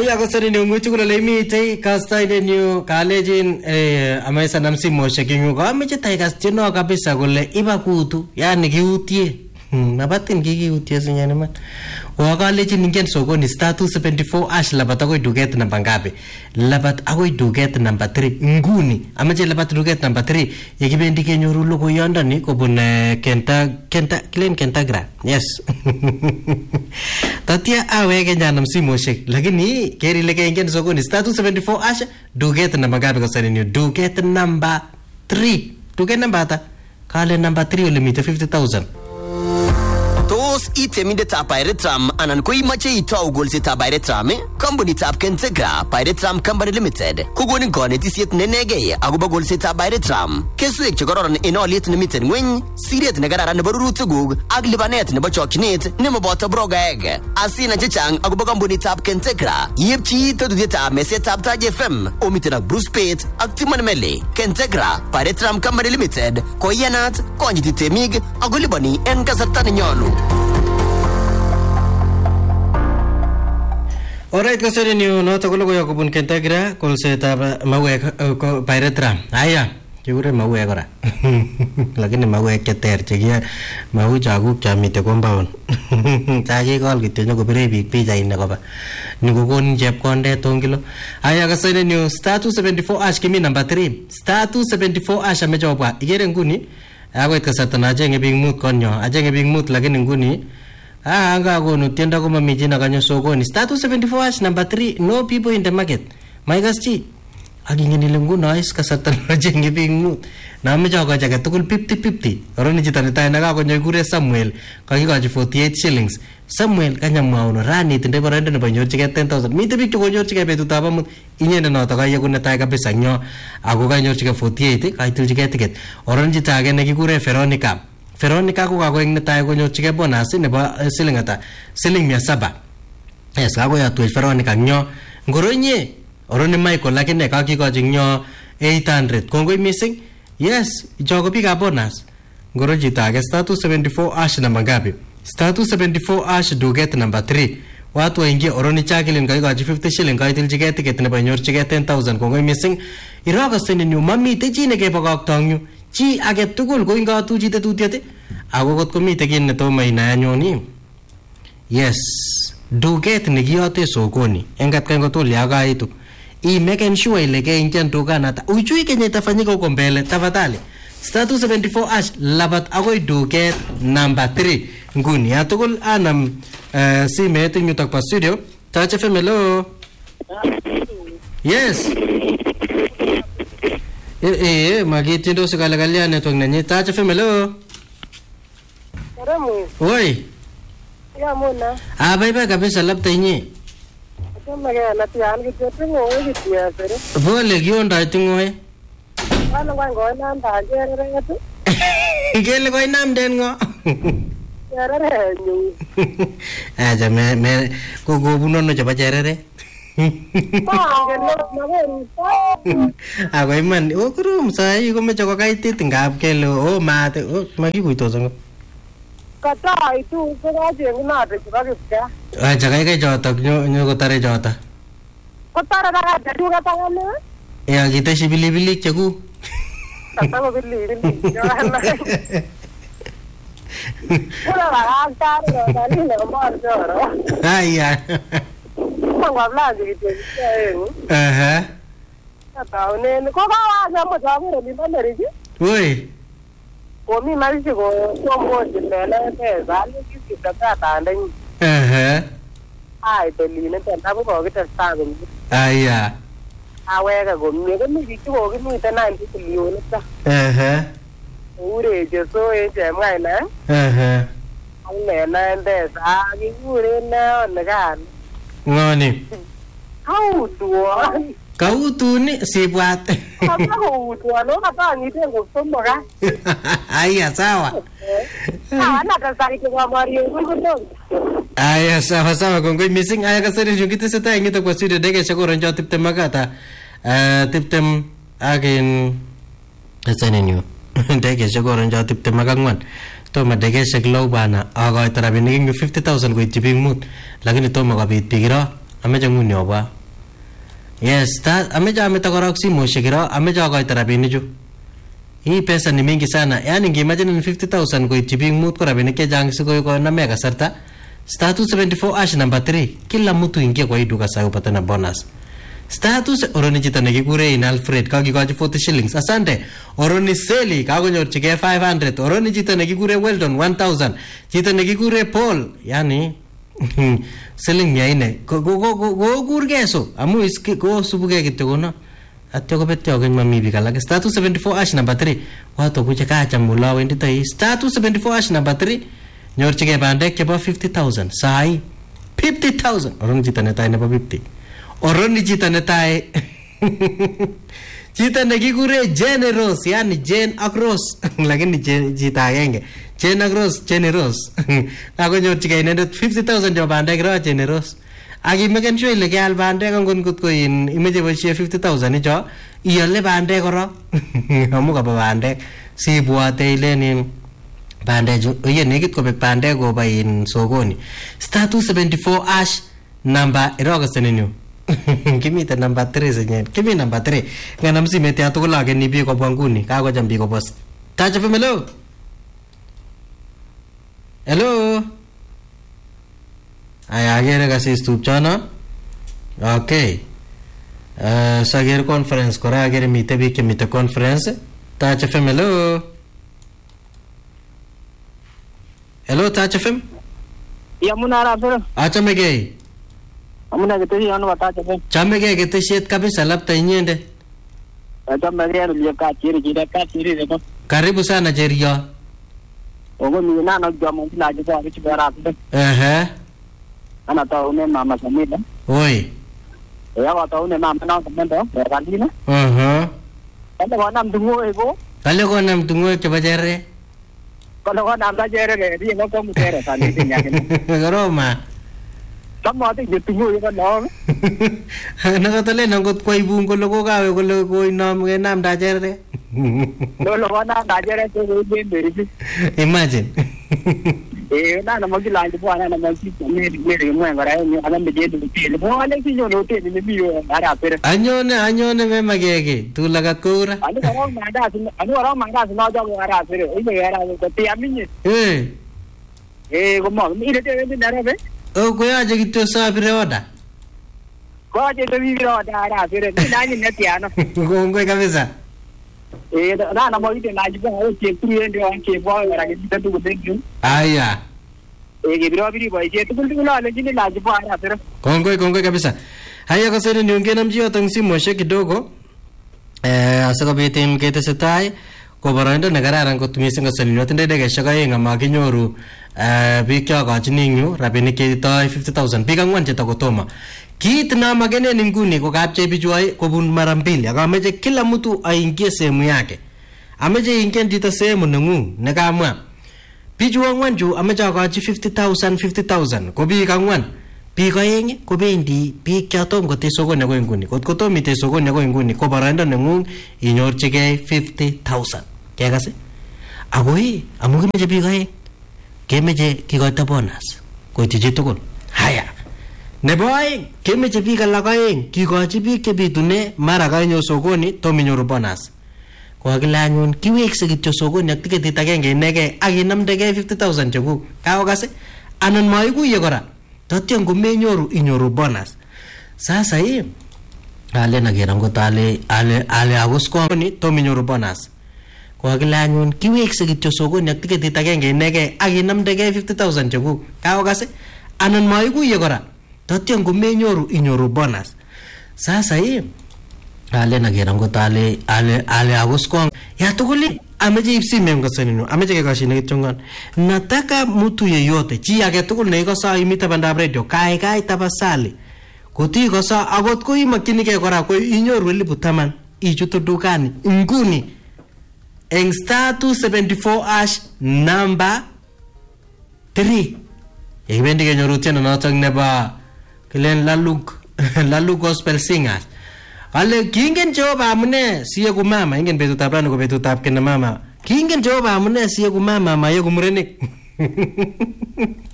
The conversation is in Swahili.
Aya kasari ni nguchu kula lemi tay kasta ide new kalejin amaisa namsi moshe kingu kami tay kastino kabisa kule iba kutu yani kiutie nabatin kiutie senyane man wakalejin ningen sokoni star 274 ash labat akoy duget number ngapi labat akoy duget number 3 nguni amache labat duget number 3 yekibendi kenyoru logoyondoni kobun Kentagra yes tatia awege nyanam simoshek lakini keri leke ingen sokoni star 274 ash duget number ngapi kasari ni duget number 3 duget number ata kale number 3 limit 50,000 Tos iteminde ta Pairetram anan ko imache itau golse ta Pairetram company ta Kentagra Pairetram Company Limited kugonin konetisiet nenege agoba golse ta Pairetram kesuek che kororon en oliet nemiten ngweny siret ne kararan nebo rurutuguk ak libanet nebo chokchinet nemoboto brogaeg asina chechang agoba company ta Kentagra yepchi todutiet ab meset ab Taj FM omiten ak Bruce Pate ak Timon Mele Kentagra Pairetram Company Limited koyanat konjiti temig agolibani en kasarta nenyolu. Alright, kasari niyo noto ko logo yakubun Kentagra kolseta mawek Pairetram. Aya, kigure mawek ora. Lakini mawek keter chekia mau jaguk chamite compound. Taji kol kityo nyoko bire big pija ine koba. Nyoko kon chepkonde tongilo. Aya kasari niyo star 274 ash kimi number 3. Star 274 ash ameche obwa. Igere nguni akoit kasarta na ajenge big mood konyo. Ajenge big mood lakini nguni anga kono tienda ko mamiji na kanyo sokoni star 274 ash number 3 no people in the market maigaschi agingeni lengu nice kasarta na jenge bingu na meja ko jaga tukul 50-50 oroni jitane tay na ka konyo kure Samuel kakikochi 48 shillings Samuel kanyamwauno rani tinde barande ne banyorchige 10,000 mite bik konyorchige betutap amut inyende noto kayekune tay kabisa nyo ako kanyorchige 48 kaitilchige ticket oroni jitage ne kikure Veronica ko kakoeng netai konyorchige bonus nebo siling ata siling 700 yes kakoyatwech Veronica nyo ngoronye oroni Michael lakini kakikochi nyo 800 kongoi missing yes ichoko bika bonus ngoro jitage star 274 ash number ngapi star 274 ash duget number 3 watu waingie oroni Jacqueline kakikochi 50 shilling kaitilchige ticket nebo nyorchige 10,000 kongoi missing iroko seni nyu mamite chi nekebokoktonyu chi age tugul ko ingatu chite tutiet ako kot komite kin ne toma inayanyoni yes duget ne kiyote sokoni engat kan kotol yakaitu I make sure ile ke injen dukana ta ujui kenye tafanyika huko mbele tafadhali star 274 ash labat akoi duget number 3 nguni atugul anam simet nyutak pa studio Taj FM hello yes magitindo sa kalagalia network na niya. Taj FM, hello? Karamu. Oi. Ya muna. Bye kabisa labda inye. Kama na tiyan gitu tingo gitu ya sere. Bole gionda tingo e. Ano kwa ngoi nam ta jere ngatu. Igele ko nam den ngo. Jere nyu. Aja me ko go buno no chaba jere. Ako iman kurum sai ko mecho ko kaitit ngap kele mate makikuitos ngo kata itu ko ajeng na de chibagipka aja kai jotok nyo ko tare jota ko tare daga jadu kata ngane ya kita si bili-bili ceku kata ko bili Pura la tar dali no mar joro iya ngwabla gitu Kata ne ko ka wa na mo jamu ni bandari ji Woi ko mi mari ji ko mo ji mele te zali ki ta ndeng ai to li ne ta ko kita sta ko iya awe ka go mi ko mi ji ko mi ta na ndi li o ta ure je so e je mai na ang ne na nde sa ki ure na on ga ngoni kau tu ni sibwat no kata ni tengo sombora aya sawa ana kasari kwa Mario ngundo aya sawa kongoi missing aya kasari jungite seta ingito kwa studio dege shakoro njo tiptem makata tiptem again esenenyo dege shakoro njo tiptem makangwan toma dege shaklo bana aga tarabining 50,000 ko itibing mut lakini toma kabit bigiro ameche nguni obwa. Yes, ameche ameta korok simoshek kiro, ameche akoito rabinichu. Hii pesa ni mingi sana. Yaani ngimache ni 50,000 koityi biik mut ko rabinik chechang sikoname kasarta. Star 274 ash number 3. Kila mtu ingie kwa hii duka sasa upate na bonus. Status oroni chito nekikure in Alfred kakikochi 40 shillings. Asante. Oroni Seli kakonyorchigei 500. Oroni chito nekikure Weldon 1000. Chito nekikure Paul yani selling yaine go kurge so amu go subuge kityo kono atyo kopetyo keny mami biik alak. Star 274 ash number 3 wato kuche kacha mula wendi tai. Star 274 ash number 3 nyorchigei bandek chebo 50,000 sai 50,000. Oroni chito netai nebo 50. Oroni chito netai chito nekikure Jane Rose yani Jane ak Rose lakini chito agenge Jane ak Rose Jane Rose kakonyorchigei inendet 50,000 chebo bandek ro Jane Rose. Akimeken sure ile keal bandek angon kotko imeche boisie 50,000 icho iale bandek kora amu kaba bandek sibwate ile bandechu oye nekit kobek bandek koba sokoni. Star 274 ash number irokosenenyu kimite number 3 senyen kimi number 3 nganam simet ya tugul ageni biik kobwa nguni kakocham biik kobwa Touch FM. Hello aya agere kasis tupchana okay sager conference kora agere mite biik chemite conference Touch FM. Hello Touch FM. Yamuna Rafa. Achamegei. Amuna ketesi anu Touch FM. Chamegei ketesiet kabisa labda inyende. Chamegei ndio kachiri rebo. Karibu sana Jerio. Ogo mimi na jamu na jibu abichi barafu. Ana taune mama Samida. Oi. Ya taune mama na Samida, Randina. Kale kona mtungu ego. Kale kona mtungu chaba jere. Kale kona amda jere ri ngo ko mutere sani nyakini. Garoma. Kama ati mtungu ego no. Nakatale nangot kwa ibungo logo gawe kole ko inam ke nam da jere. Lo kona da jere to be. Imagine. Na magila ndi bwana na magisi ni mwenga ra ni ala mbeje ndi pele bo ale kinyo no te ni biyo ara pere anyone me magege tu lagat kura anu ora manga no jago ara pere ile ara ko te aminye ko mo ile te ndi dara be o ko ya je kityo sa pire oda ko je te biyo oda ara pere ni nani netiano ngongwe kabisa na mo ite na jibo o che kuri ndio anke bo ara ke titu ko dengu aya biro biri boy che tukul ale jini la jibo ara pere kongwe kabisa. Haya kwa sasa niongee mjio tangsimoshe kidogo asikobit ketesetai ko boroindo nekararan kot mising koselino tindege keshaka yenga makinyoru biik chokochini yu rabinik cheitoi 50,000 biik angwan chetakotoma. Kiit namagenen inguni ko kapchei bichuai kobun mara mbili akameche kila mtu aingie sehemu yake. Ameche ingen chito sehemu nengung nekamwa. Bichu angwan chu ameche akochi 50,000 ko biik angwan. Biik aeng kobendi biik chotom kote sokoni ako inguni. Kotko tomi te sokoni ako inguni ko boroindo nengung inyorchigei 50,000. Kekase? Ako amu kimeche biik aeng kemeche kikoito bonus koityi chitugul. Haya. Nebo aeng kemeche biik alak aeng kikochi biik chebitune mara kainyo sokoni tom inyoru bonus. Kokile anyun kiwekse kityo sokoni ak tiketit agenge inegei ak inamdegei 50,000 chekuk. Kakokase? Anan maikuye kora. Tatyo ngomenyoru inyoru bonus. Sasa ale nageran kot ale agoskoni tom inyoru bonus. Kokile anyun kiwekse kityo sokoni ak tiketit agenge inegei ak inamdegei 50,000 chekuk. Kakokase? Anan maikuye kora. Tatyo ngomenyoru inyoru bonus. Sasa ale nageran kot ale agoskoni ya tuguli ameche ipsime mkosanino ameche kekashine kityongon. Nataka mtu yeyote chi age tugul neikosa imita bandab radio kai tapasali koti kosa akot ko imakchinigei kora ko inyoru 10,000 ichutu dukani nguni eng star 274 ash number 3 yekibendi kenyoru tiendo notok nebo kilen Laluk Gospel Singers. Ale kingen Jehova amune siye kumama ingen betutab rani ko betutab kena mama. Kingen Jehova amune siye kumama maye kumurenik.